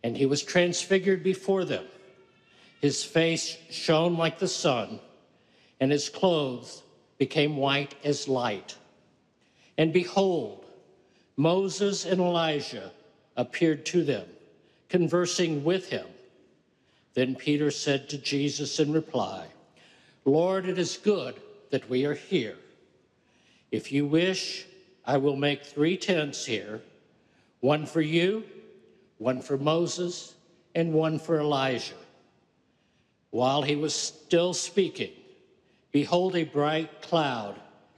And he was transfigured before them. His face shone like the sun, and his clothes became white as light. And behold, Moses and Elijah appeared to them, conversing with him. Then Peter said to Jesus in reply, Lord, it is good that we are here. If you wish, I will make 3 tents here, one for you, one for Moses, and one for Elijah. While he was still speaking, behold, a bright cloud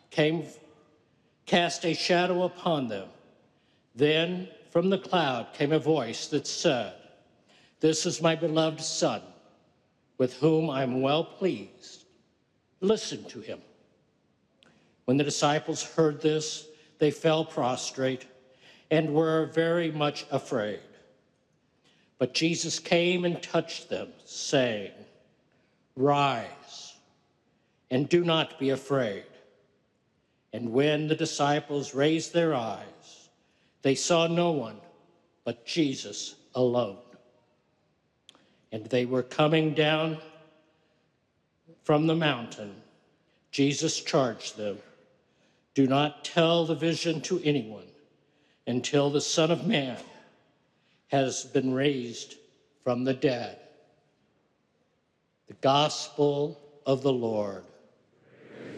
cast a shadow upon them. Then from the cloud came a voice that said, This is my beloved Son, with whom I am well pleased. Listen to him. When the disciples heard this, they fell prostrate and were very much afraid. But Jesus came and touched them, saying, Rise, and do not be afraid. And when the disciples raised their eyes, they saw no one but Jesus alone. And they were coming down from the mountain. Jesus charged them, Do not tell the vision to anyone until the Son of Man has been raised from the dead. The Gospel of the Lord.